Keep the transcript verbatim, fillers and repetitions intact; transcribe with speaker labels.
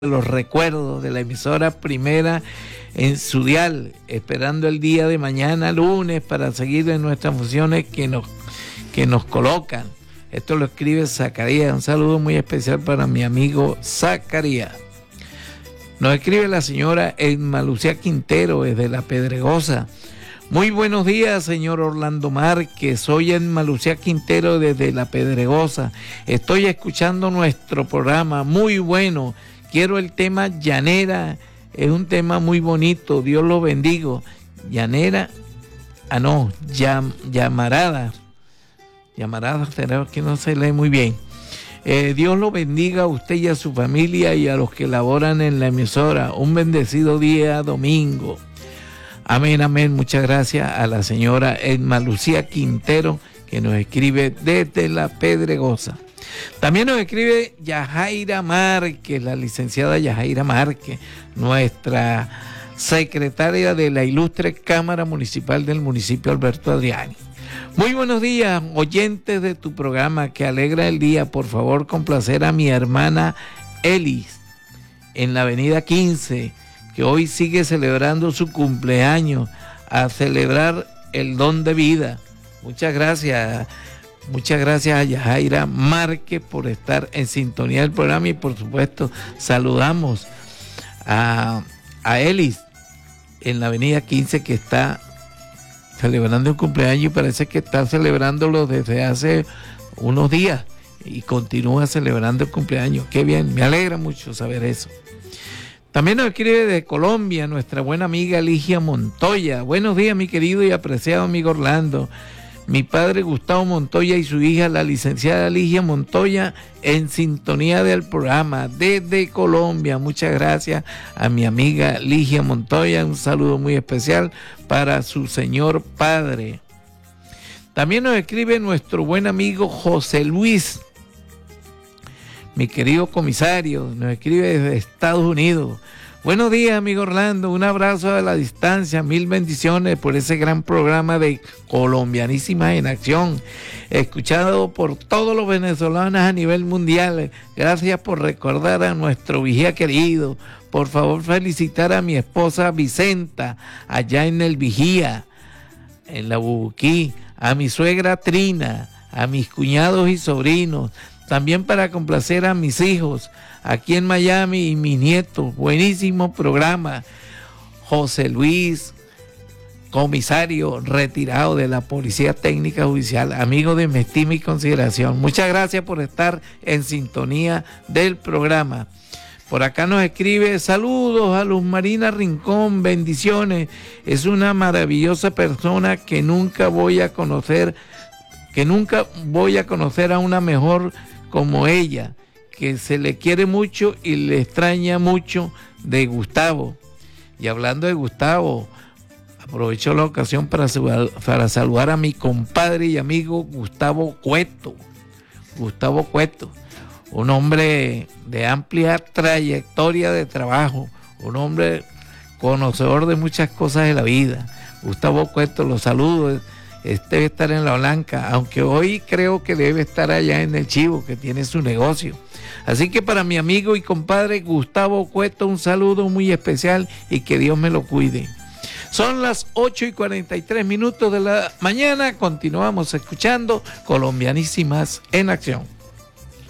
Speaker 1: los recuerdos de la emisora Primera en su dial, esperando el día de mañana lunes para seguir en nuestras funciones que nos, que nos colocan. Esto lo escribe Zacarías. Un saludo muy especial para mi amigo Zacarías. Nos escribe la señora Edma Lucía Quintero desde La Pedregosa. Muy buenos días, señor Orlando Márquez. Soy Edma Lucía Quintero desde La Pedregosa. Estoy escuchando nuestro programa, muy bueno. Quiero el tema Llanera, es un tema muy bonito, Dios lo bendiga. Llanera, ah no, llam, llamarada, llamarada, será que no se lee muy bien. Eh, Dios lo bendiga a usted y a su familia y a los que laboran en la emisora. Un bendecido día domingo. Amén, amén. Muchas gracias a la señora Edma Lucía Quintero, que nos escribe desde La Pedregosa. También nos escribe Yajaira Márquez, la licenciada Yajaira Márquez, nuestra secretaria de la ilustre Cámara Municipal del municipio Alberto Adriani. Muy buenos días, oyentes de tu programa que alegra el día. Por favor, complacer a mi hermana Elis en la avenida quince, que hoy sigue celebrando su cumpleaños, a celebrar el don de vida. Muchas gracias. Muchas gracias a Yajaira Márquez por estar en sintonía del programa y por supuesto saludamos a, a Elis en la avenida quince, que está celebrando un cumpleaños y parece que está celebrándolo desde hace unos días y continúa celebrando el cumpleaños. Qué bien, me alegra mucho saber eso. También nos escribe de Colombia nuestra buena amiga Ligia Montoya. Buenos días, mi querido y apreciado amigo Orlando. Mi padre Gustavo Montoya y su hija, la licenciada Ligia Montoya, en sintonía del programa desde Colombia. Muchas gracias a mi amiga Ligia Montoya. Un saludo muy especial para su señor padre. También nos escribe nuestro buen amigo José Luis, mi querido comisario, nos escribe desde Estados Unidos. Buenos días, amigo Orlando, un abrazo a la distancia, mil bendiciones por ese gran programa de Colombianísimas en Acción, escuchado por todos los venezolanos a nivel mundial. Gracias por recordar a nuestro Vigía querido. Por favor, felicitar a mi esposa Vicenta, allá en el Vigía, en la Bubuquí, a mi suegra Trina, a mis cuñados y sobrinos, también para complacer a mis hijos aquí en Miami y mis nietos. Buenísimo programa. José Luis, comisario retirado de la Policía Técnica Judicial, amigo de mi estima y consideración. Muchas gracias por estar en sintonía del programa. Por acá nos escribe, saludos a Luz Marina Rincón, bendiciones. Es una maravillosa persona que nunca voy a conocer, que nunca voy a conocer a una mejor como ella, que se le quiere mucho y le extraña mucho, de Gustavo. Y hablando de Gustavo, aprovecho la ocasión para saludar, para saludar a mi compadre y amigo Gustavo Cueto. Gustavo Cueto, un hombre de amplia trayectoria de trabajo, un hombre conocedor de muchas cosas de la vida. Gustavo Cueto, los saludo. Este debe estar en La Blanca, aunque hoy creo que debe estar allá en el Chivo, que tiene su negocio. Así que para mi amigo y compadre Gustavo Cueto, un saludo muy especial y que Dios me lo cuide. Son las ocho y cuarenta y tres minutos de la mañana. Continuamos escuchando Colombianísimas en Acción.